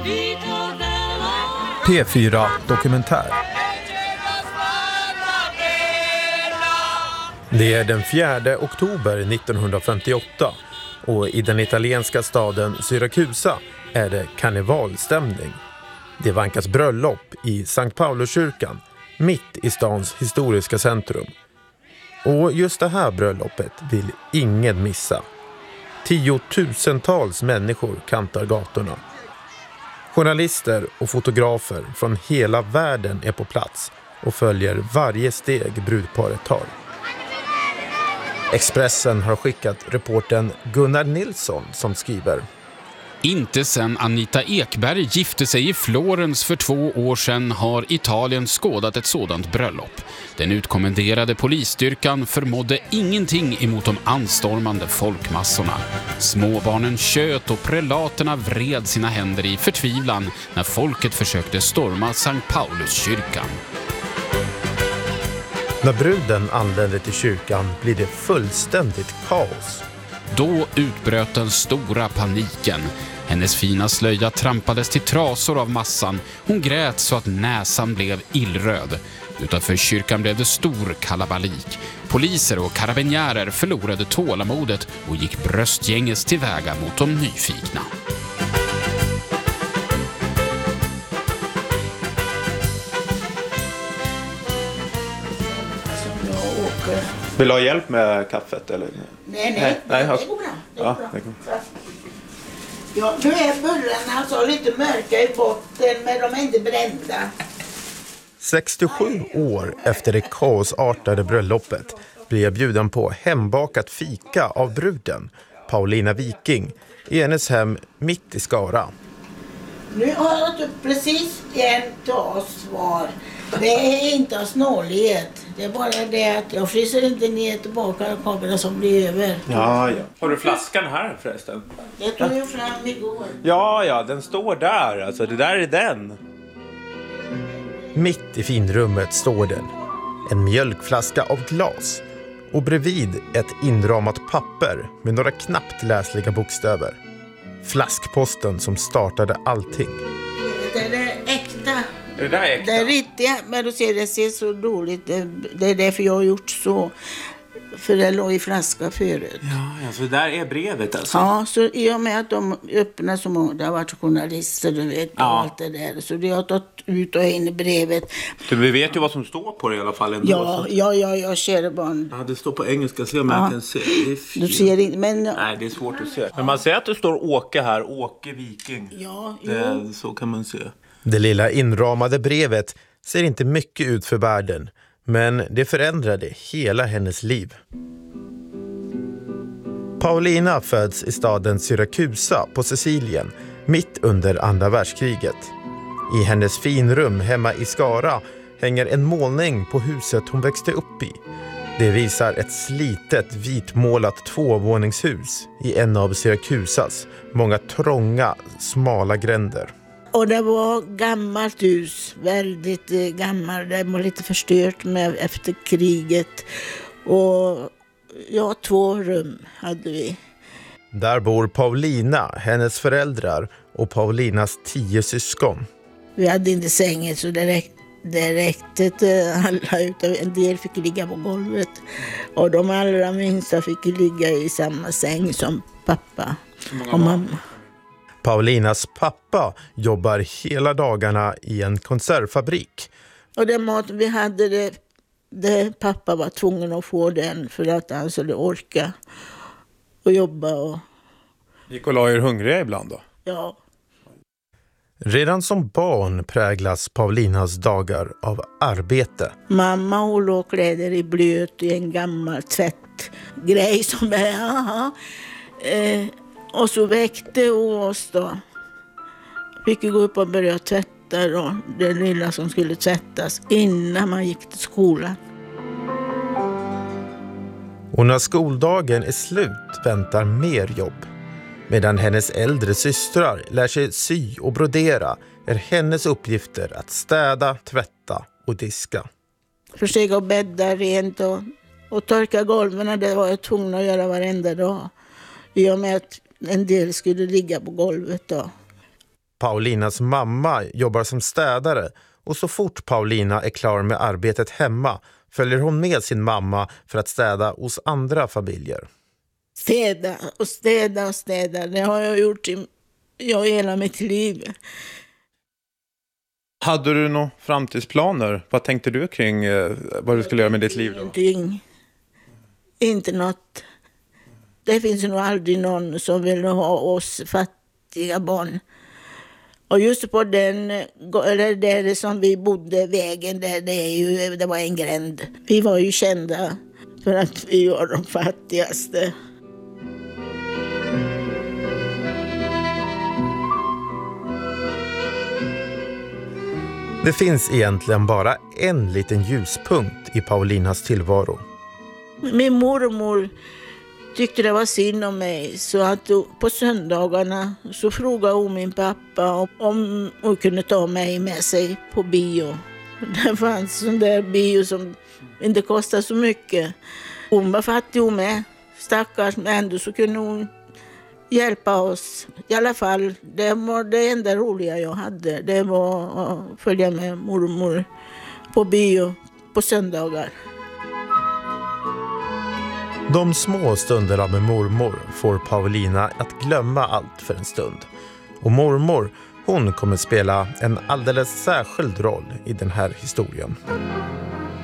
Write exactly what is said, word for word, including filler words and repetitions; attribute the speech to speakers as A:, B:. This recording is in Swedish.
A: P fyra Dokumentär. Det är den fjärde oktober nittonhundrafemtioåtta och i den italienska staden Syrakusa är det karnevalstämning. Det vankas bröllop i Sankt Pauluskyrkan, mitt i stans historiska centrum. Och just det här bröllopet vill ingen missa. Tiotusentals människor kantar gatorna. Journalister och fotografer från hela världen är på plats och följer varje steg brudparet tar. Expressen har skickat reportern Gunnar Nilsson som skriver:
B: Inte sedan Anita Ekberg gifte sig i Florens för två år sedan har Italien skådat ett sådant bröllop. Den utkommenderade polisstyrkan förmådde ingenting emot de anstormande folkmassorna. Småbarnen tjöt och prelaterna vred sina händer i förtvivlan när folket försökte storma Sankt Pauluskyrkan.
A: När bruden anlände till kyrkan blir det fullständigt kaos.
B: Då utbröt den stora paniken. Hennes fina slöja trampades till trasor av massan. Hon grät så att näsan blev illröd. Utanför kyrkan blev det stor kalabalik. Poliser och karabinjärer förlorade tålamodet och gick bröstgänges tillväga mot de nyfikna.
C: Vill du ha hjälp med kaffet eller?
D: Nej, nej, nej, nej det går bra. Det går
C: ja,
D: bra.
C: Det går.
D: Ja, nu är bullarna alltså lite mörka i botten, men de är inte brända.
A: sextiosju år efter det kaosartade bröllopet blir jag bjuden på hembakat fika av bruden, Paulina Viking, i hennes hem mitt i Skara.
D: Nu har jag tagit upp precis en tas svar. Det är inte av snålighet. Det är bara det att jag fryser inte ner tillbaka kamerorna som blir över.
C: Ja, ja. Har du flaskan här förresten?
D: Jag tog ju fram igår.
C: Ja, ja, den står där. Alltså, det där är den.
A: Mitt i finrummet står den. En mjölkflaska av glas. Och bredvid ett inramat papper med några knappt läsliga bokstäver. Flaskposten som startade allting.
D: Det är äkta.
C: Är det där äkta?
D: Det är riktiga, men du ser det ser så dåligt. Det, det är därför jag har gjort så. För det låg i flaska förut.
C: Ja, ja, så det där är brevet alltså?
D: Ja, så i och med att de öppnar så många, det har varit journalister, du vet, och
C: ja.
D: allt det där. Så det har tagit ut och in i brevet.
C: Du, vi vet ju vad som står på det i alla fall ändå.
D: Ja, ja, ja, ja, kära barn.
C: Ja, det står på engelska, se om
D: ja.
C: jag kan se. Det är
D: du ser inte, men...
C: Nej, det är svårt att se. Men man ser att det står Åke här, Åke Viking.
D: Ja,
C: det,
D: jo.
C: så kan man se.
A: Det lilla inramade brevet ser inte mycket ut för världen, men det förändrade hela hennes liv. Paulina föds i staden Syrakusa på Sicilien, mitt under andra världskriget. I hennes finrum hemma i Skara hänger en målning på huset hon växte upp i. Det visar ett slitet vitmålat tvåvåningshus i en av Syrakusas många trånga, smala gränder.
D: Och det var gammalt hus, väldigt eh, gammalt. Det var lite förstört med efter kriget. Och ja, två rum hade vi.
A: Där bor Paulina, hennes föräldrar och Paulinas tio syskon.
D: Vi hade inte sängen så det räckte, det räckte till alla. Utan en del fick ligga på golvet. Och de allra minsta fick ligga i samma säng som pappa och mamma.
A: Paulinas pappa jobbar hela dagarna i en konservfabrik.
D: Och den mat vi hade, det, det pappa var tvungen att få den för att han skulle orka och jobba. Och...
C: Gick och la er hungriga ibland då?
D: Ja.
A: Redan som barn präglas Paulinas dagar av arbete.
D: Mamma hon låg kläder i blöt i en gammal tvättgrej som är... Aha. Eh, och så väckte hon oss då. Fick gå upp och börja tvätta då. Det lilla som skulle tvättas innan man gick till skolan.
A: Och när skoldagen är slut väntar mer jobb. Medan hennes äldre systrar lär sig sy och brodera är hennes uppgifter att städa, tvätta och diska.
D: Försöka bädda rent och, och torka golven, det var jag tvungen att göra varenda dag. I och med att en del skulle ligga på golvet då.
A: Paulinas mamma jobbar som städare och så fort Paulina är klar med arbetet hemma följer hon med sin mamma för att städa hos andra familjer.
D: Städa och städa och städa, det har jag gjort i jag, hela mitt liv.
E: Hade du några framtidsplaner? Vad tänkte du kring eh, vad du skulle göra med ditt liv då?
D: Ingenting. Inte något. Det finns nog aldrig någon som vill ha oss fattiga barn. Och just på den, eller där som vi bodde, vägen där, det, är ju, det var en gränd. Vi var ju kända för att vi var de fattigaste.
A: Det finns egentligen bara en liten ljuspunkt i Paulinas tillvaro.
D: Min mormor tyckte det var synd om mig, så att på söndagarna så frågade hon min pappa om hon kunde ta mig med sig på bio. Det fanns en där bio som inte kostade så mycket. Hon var fattig hon med, stackars, men ändå så kunde hon hjälpa oss. I alla fall, det var det enda roliga jag hade. Det var att följa med mormor på bio på söndagar.
A: De små stunderna med mormor får Paulina att glömma allt för en stund. Och mormor, hon kommer spela en alldeles särskild roll i den här historien.